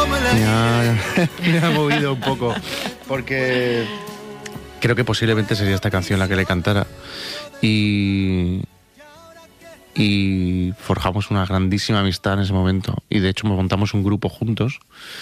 Me ha movido un poco, porque creo que posiblemente sería esta canción la que le cantara. Y forjamos una grandísima amistad en ese momento. Y de hecho montamos un grupo juntos.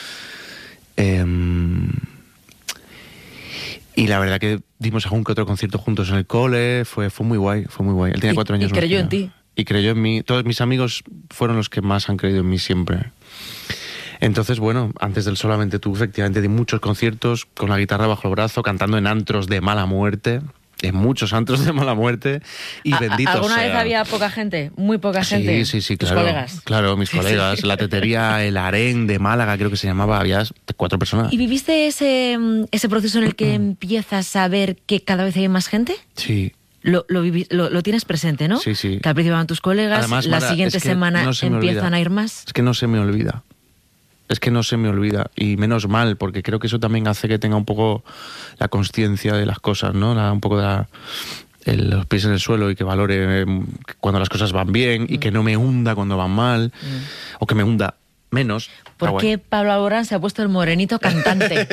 Y la verdad que dimos algún que otro concierto juntos en el cole. Fue muy guay, fue muy guay. Él tenía 4 años. Y creyó en ti. Y creyó en mí. Todos mis amigos fueron los que más han creído en mí siempre. Entonces, bueno, antes del Solamente Tú, efectivamente, di muchos conciertos con la guitarra bajo el brazo, cantando en antros de mala muerte, en muchos antros de mala muerte, y bendito ¿Alguna sea. vez había poca gente? Muy poca gente. Sí, ¿Tus claro. colegas? Claro, mis colegas. La tetería, el Harén de Málaga, creo que se llamaba, había 4 personas. ¿Y viviste ese proceso en el que empiezas a ver que cada vez hay más gente? Sí. Lo tienes presente, ¿no? Sí, sí. Que al principio van tus colegas, Además, la Mara, siguiente es que semana no se me empiezan olvida. a ir más. Es que no se me olvida. Y menos mal, porque creo que eso también hace que tenga un poco la consciencia de las cosas, ¿no? Un poco de los pies en el suelo, y que valore cuando las cosas van bien y que no me hunda cuando van mal, o que me hunda menos. ¿Por qué Pablo Alborán se ha puesto el morenito cantante?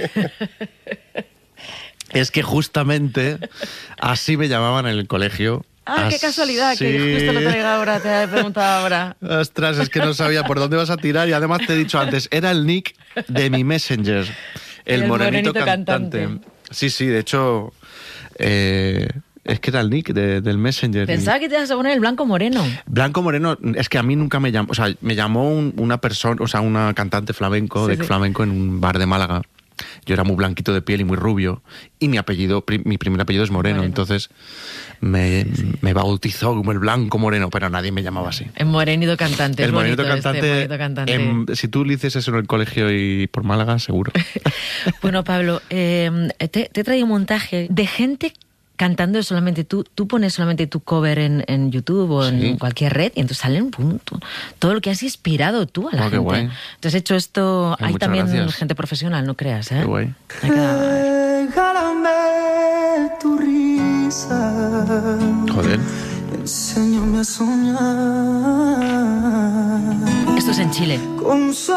Es que justamente así me llamaban en el colegio. Qué casualidad, Sí. que justo lo traiga ahora, te he preguntado ahora. Ostras, es que no sabía por dónde vas a tirar, y además te he dicho antes, era el nick de mi Messenger, el morenito cantante. Sí, de hecho, es que era el nick del Messenger. Pensaba que te ibas a poner el Blanco Moreno. Blanco Moreno, es que a mí nunca me llamó, o sea, me llamó una persona, o sea, una cantante flamenco, flamenco en un bar de Málaga. Yo era muy blanquito de piel y muy rubio, y mi primer apellido es Moreno. Entonces me bautizó como el Blanco Moreno, pero nadie me llamaba así. El morenito cantante. El morenito cantante, morenito cantante. Si tú le dices eso en el colegio y por Málaga, seguro. Bueno, Pablo, te he traído un montaje de gente cantando Solamente Tú. Tú pones Solamente Tu cover en YouTube o en cualquier red, y entonces salen todo lo que has inspirado tú a la gente. Qué guay. Entonces he hecho esto. Hay también gracias. Gente profesional, no creas, ¿eh? Qué guay. Regálame tu risa. Joder. Enséñame a soñar. Esto es en Chile.